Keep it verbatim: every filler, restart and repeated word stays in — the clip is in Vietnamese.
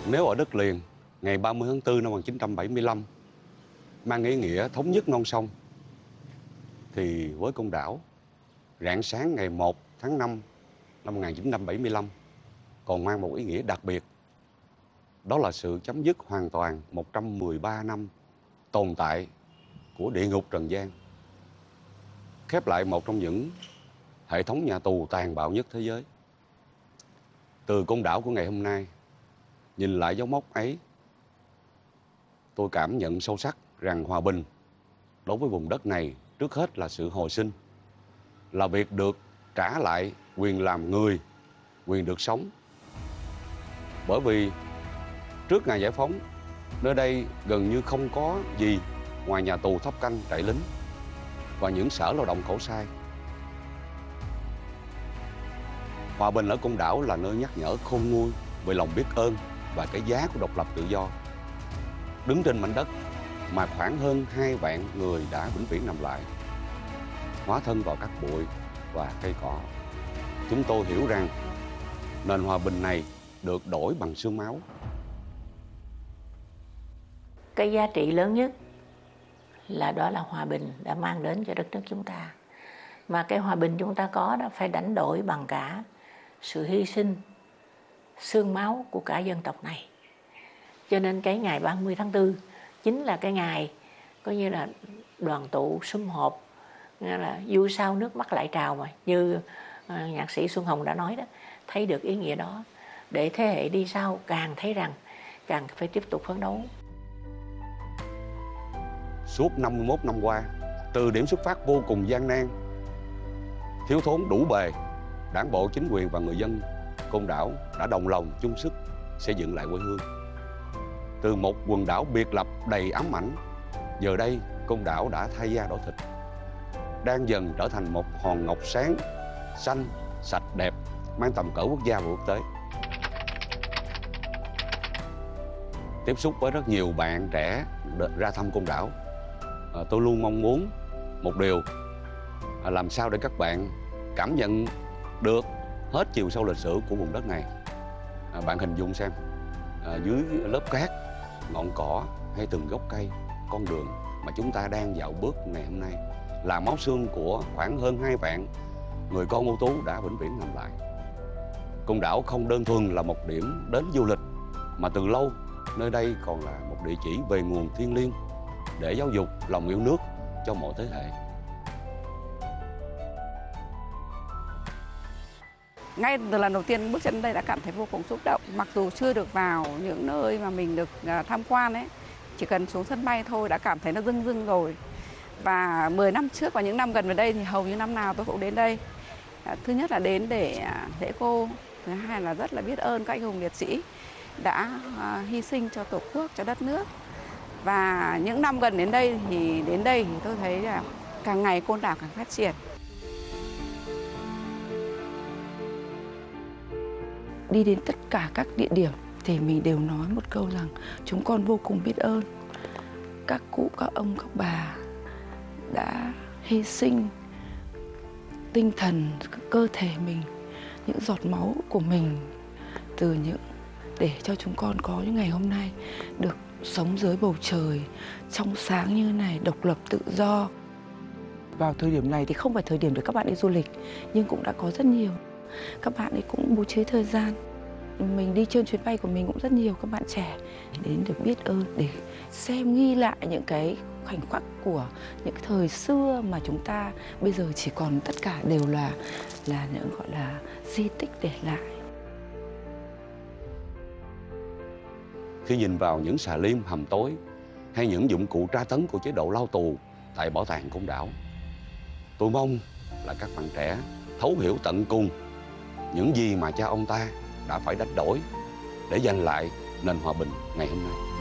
Nếu ở đất liền, ngày ba mươi tháng tư năm một nghìn chín trăm bảy mươi lăm mang ý nghĩa thống nhất non sông, thì với Côn Đảo, rạng sáng ngày một tháng năm năm một nghìn chín trăm bảy mươi lăm còn mang một ý nghĩa đặc biệt. Đó là sự chấm dứt hoàn toàn một trăm mười ba năm tồn tại của địa ngục Trần gian, khép lại một trong những hệ thống nhà tù tàn bạo nhất thế giới. Từ Côn Đảo của ngày hôm nay, nhìn lại dấu mốc ấy, tôi cảm nhận sâu sắc rằng hòa bình đối với vùng đất này trước hết là sự hồi sinh, là việc được trả lại quyền làm người, quyền được sống. Bởi vì trước ngày giải phóng, nơi đây gần như không có gì ngoài nhà tù Tháp Canh, trại lính và những sở lao động khổ sai. Hòa bình ở Côn Đảo là nơi nhắc nhở khôn nguôi về lòng biết ơn và cái giá của độc lập tự do. Đứng trên mảnh đất mà khoảng hơn hai vạn người đã vĩnh viễn nằm lại, hóa thân vào các bụi và cây cỏ, chúng tôi hiểu rằng nền hòa bình này được đổi bằng xương máu. Cái giá trị lớn nhất là đó là hòa bình đã mang đến cho đất nước chúng ta. Mà cái hòa bình chúng ta có đó phải đánh đổi bằng cả sự hy sinh, xương máu của cả dân tộc này. Cho nên cái ngày ba mươi tháng tư chính là cái ngày coi như là đoàn tụ sum họp, nghĩa là vui sao nước mắt lại trào, mà như nhạc sĩ Xuân Hồng đã nói đó, thấy được ý nghĩa đó để thế hệ đi sau càng thấy rằng càng phải tiếp tục phấn đấu. Suốt năm mươi mốt năm qua, từ điểm xuất phát vô cùng gian nan, thiếu thốn đủ bề, Đảng bộ, chính quyền và người dân Côn Đảo đã đồng lòng chung sức xây dựng lại quê hương. Từ một quần đảo biệt lập đầy ám ảnh, giờ đây Côn Đảo đã thay da đổi thịt, đang dần trở thành một hòn ngọc sáng, xanh, sạch, đẹp, mang tầm cỡ quốc gia và quốc tế. Tiếp xúc với rất nhiều bạn trẻ ra thăm Côn Đảo, tôi luôn mong muốn một điều, làm sao để các bạn cảm nhận được hết chiều sâu lịch sử của vùng đất này. Bạn hình dung xem, dưới lớp cát, ngọn cỏ hay từng gốc cây, con đường mà chúng ta đang dạo bước ngày hôm nay là máu xương của khoảng hơn hai vạn người con ưu tú đã vĩnh viễn nằm lại. Côn Đảo không đơn thuần là một điểm đến du lịch, mà từ lâu nơi đây còn là một địa chỉ về nguồn thiêng liêng để giáo dục lòng yêu nước cho mọi thế hệ. Ngay từ lần đầu tiên bước chân đến đây đã cảm thấy vô cùng xúc động. Mặc dù chưa được vào những nơi mà mình được tham quan ấy, chỉ cần xuống sân bay thôi đã cảm thấy nó rưng rưng rồi. Và mười năm trước và những năm gần về đây thì hầu như năm nào tôi cũng đến đây. Thứ nhất là đến để lễ cô, thứ hai là rất là biết ơn các anh hùng liệt sĩ đã hy sinh cho Tổ quốc, cho đất nước. Và những năm gần đến đây thì đến đây thì tôi thấy là càng ngày Côn Đảo càng phát triển. Đi đến tất cả các địa điểm thì mình đều nói một câu rằng chúng con vô cùng biết ơn các cụ, các ông, các bà đã hy sinh tinh thần, cơ thể mình, những giọt máu của mình từ những để cho chúng con có những ngày hôm nay được sống dưới bầu trời trong sáng như này, độc lập tự do. Vào thời điểm này thì không phải thời điểm để các bạn đi du lịch, nhưng cũng đã có rất nhiều các bạn ấy cũng bố trí thời gian. Mình đi trên chuyến bay của mình cũng rất nhiều các bạn trẻ đến được biết ơn, để xem ghi lại những cái khoảnh khắc của những thời xưa mà chúng ta bây giờ chỉ còn tất cả đều là là những gọi là di tích để lại. Khi nhìn vào những xà lim hầm tối hay những dụng cụ tra tấn của chế độ lao tù tại bảo tàng Côn Đảo, tôi mong là các bạn trẻ thấu hiểu tận cùng những gì mà cha ông ta đã phải đánh đổi để giành lại nền hòa bình ngày hôm nay.